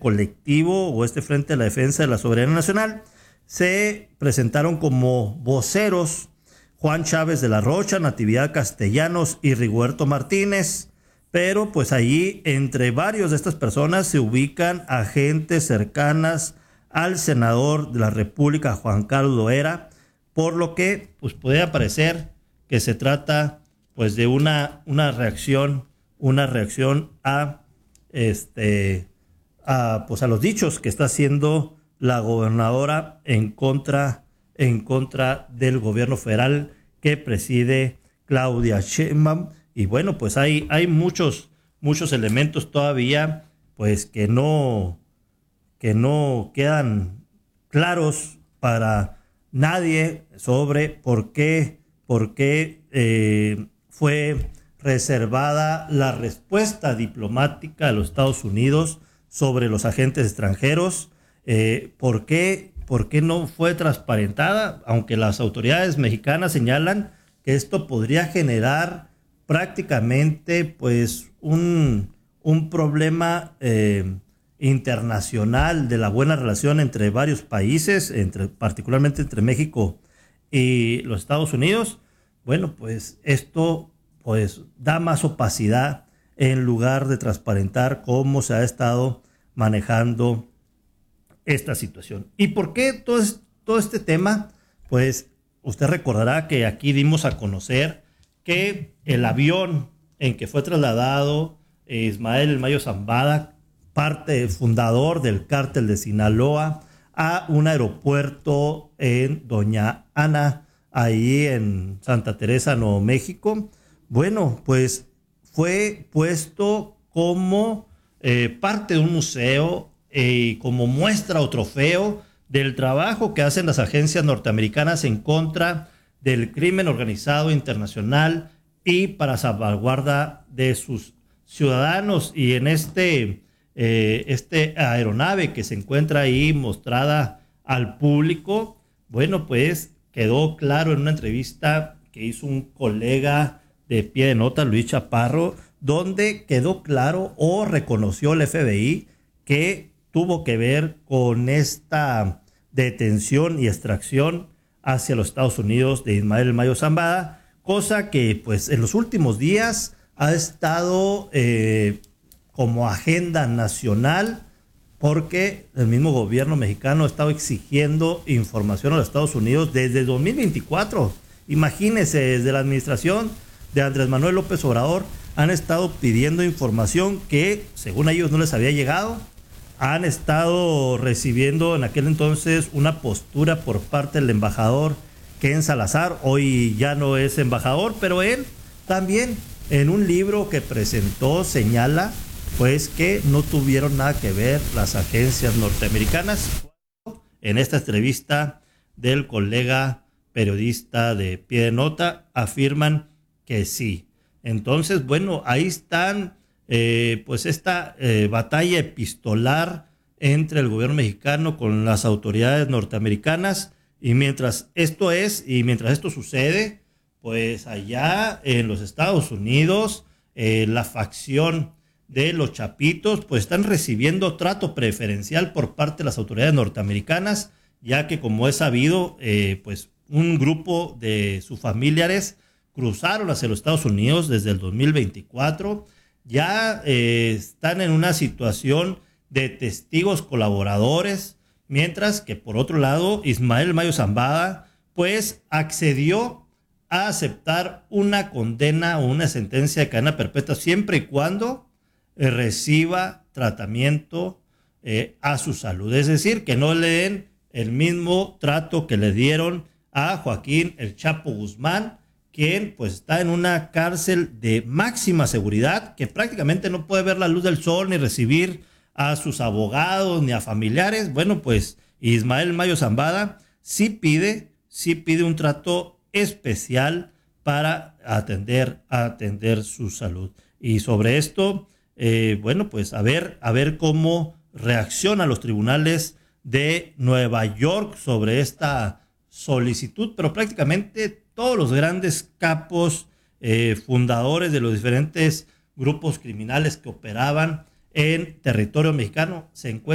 colectivo o este Frente de la Defensa de la Soberanía Nacional, se presentaron como voceros Juan Chávez de la Rocha, Natividad Castellanos y Rigoberto Martínez, pero pues allí entre varios de estas personas se ubican agentes cercanas al senador de la República, Juan Carlos Loera, por lo que pues puede parecer que se trata pues de una reacción a pues a los dichos que está haciendo la gobernadora en contra del gobierno federal que preside Claudia Sheinbaum. Y bueno, pues hay muchos elementos todavía pues que no quedan claros para nadie sobre por qué fue reservada la respuesta diplomática a los Estados Unidos sobre los agentes extranjeros. ¿Por qué no fue transparentada? Aunque las autoridades mexicanas señalan que esto podría generar prácticamente pues un problema internacional de la buena relación entre varios países, particularmente entre México y los Estados Unidos. Bueno, pues esto pues da más opacidad en lugar de transparentar cómo se ha estado manejando esta situación. ¿Y por qué todo este tema? Pues usted recordará que aquí dimos a conocer que el avión en que fue trasladado Ismael El Mayo Zambada, fundador del cártel de Sinaloa, a un aeropuerto en Doña Ana, ahí en Santa Teresa, Nuevo México, bueno, pues fue puesto como parte de un museo, como muestra o trofeo del trabajo que hacen las agencias norteamericanas en contra del crimen organizado internacional y para salvaguarda de sus ciudadanos. Y en este aeronave que se encuentra ahí mostrada al público, bueno, pues quedó claro en una entrevista que hizo un colega de Pie de Nota, Luis Chaparro, donde quedó claro o reconoció el FBI que tuvo que ver con esta detención y extracción hacia los Estados Unidos de Ismael El Mayo Zambada, cosa que pues en los últimos días ha estado como agenda nacional, porque el mismo gobierno mexicano ha estado exigiendo información a los Estados Unidos desde 2024. Imagínense, desde la administración de Andrés Manuel López Obrador han estado pidiendo información que según ellos no les había llegado. Han estado recibiendo en aquel entonces una postura por parte del embajador Ken Salazar, hoy ya no es embajador, pero él también en un libro que presentó señala pues que no tuvieron nada que ver las agencias norteamericanas. En esta entrevista del colega periodista de Pie de Nota afirman que sí. Entonces, bueno, ahí están pues esta batalla epistolar entre el gobierno mexicano con las autoridades norteamericanas, y mientras esto sucede, pues allá en los Estados Unidos la facción de los Chapitos pues están recibiendo trato preferencial por parte de las autoridades norteamericanas, ya que como es sabido pues un grupo de sus familiares cruzaron hacia los Estados Unidos desde el 2024, ya están en una situación de testigos colaboradores, mientras que por otro lado Ismael Mayo Zambada pues accedió a aceptar una condena o una sentencia de cadena perpetua siempre y cuando reciba tratamiento a su salud, es decir, que no le den el mismo trato que le dieron a Joaquín El Chapo Guzmán, quien pues está en una cárcel de máxima seguridad, que prácticamente no puede ver la luz del sol ni recibir a sus abogados ni a familiares. Bueno, pues Ismael Mayo Zambada sí pide un trato especial para atender su salud. Y sobre esto, bueno, pues a ver cómo reaccionan los tribunales de Nueva York sobre esta solicitud, pero prácticamente todos los grandes capos fundadores de los diferentes grupos criminales que operaban en territorio mexicano se encuentran